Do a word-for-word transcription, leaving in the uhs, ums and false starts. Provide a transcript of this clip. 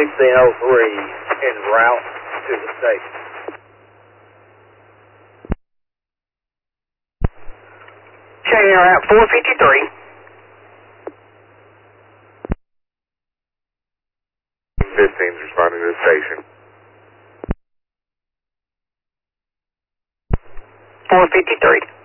sixteen oh three en route to the station. Checking out Route four fifty-three. fifteen's responding to the station. four fifty-three.